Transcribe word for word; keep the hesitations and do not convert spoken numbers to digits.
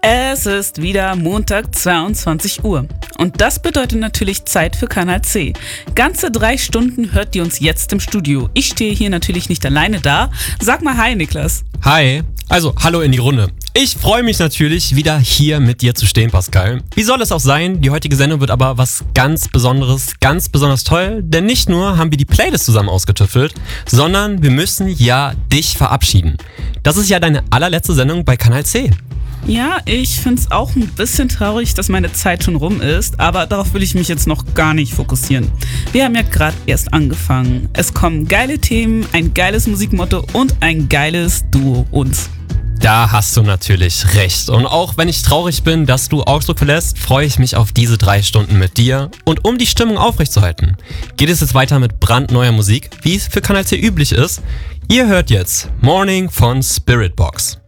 Es ist wieder Montag, zweiundzwanzig Uhr. Und das bedeutet natürlich Zeit für Kanal C. Ganze drei Stunden hört ihr uns jetzt im Studio. Ich stehe hier natürlich nicht alleine da. Sag mal hi, Niklas. Hi. Also, hallo in die Runde. Ich freue mich natürlich, wieder hier mit dir zu stehen, Pascal. Wie soll es auch sein? Die heutige Sendung wird aber was ganz Besonderes, ganz besonders toll. Denn nicht nur haben wir die Playlist zusammen ausgetüffelt, sondern wir müssen ja dich verabschieden. Das ist ja deine allerletzte Sendung bei Kanal C. Ja, ich find's auch ein bisschen traurig, dass meine Zeit schon rum ist, aber darauf will ich mich jetzt noch gar nicht fokussieren. Wir haben ja gerade erst angefangen. Es kommen geile Themen, ein geiles Musikmotto und ein geiles Duo uns. Da hast du natürlich recht. Und auch wenn ich traurig bin, dass du Augsburg verlässt, freue ich mich auf diese drei Stunden mit dir. Und um die Stimmung aufrechtzuerhalten, geht es jetzt weiter mit brandneuer Musik, wie es für Kanal C üblich ist. Ihr hört jetzt Morning von Spiritbox.